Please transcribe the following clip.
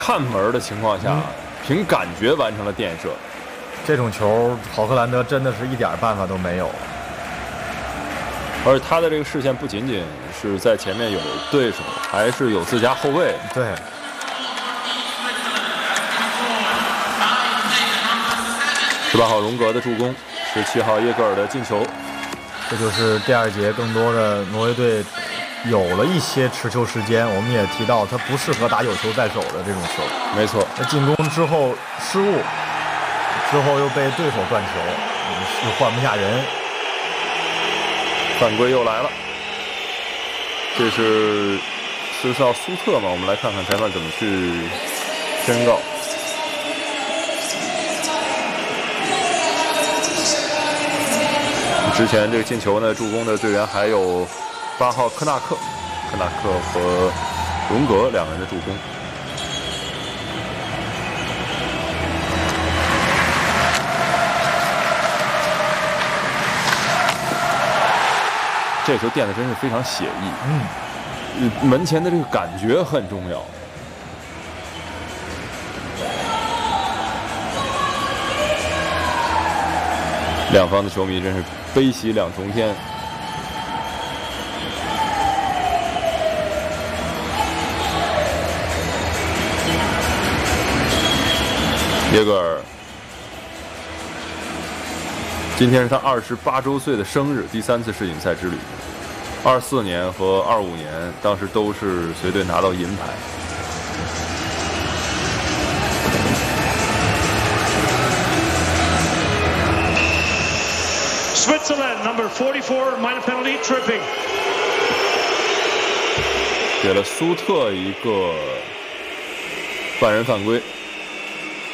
看门的情况下，凭感觉完成了垫射。 这种球，郝克兰德真的是一点办法都没有。 而他的这个视线不仅仅是在前面有对手，还是有自家后卫。 对。 18号荣格的助攻，17号耶格尔的进球。 这就是第二节更多的挪威队有了一些持球时间。我们也提到，他不适合打有球在手的这种球。 没错。 在进攻之后失误，之后又被对手断球，又换不下人。 犯规又来了，这是14号苏特嘛？我们来看看裁判怎么去宣告。之前这个进球呢，助攻的队员还有8号科纳克和荣格两个人的助攻。这球垫的真是非常写意，门前的这个感觉很重要。两方的球迷真是悲喜两重天。耶格尔今天是他28周岁的生日，第3次世锦赛之旅。24年和25年，当时都是随队拿到银牌。 Switzerland number 44 minor penalty tripping。 给了苏特一个半人犯规。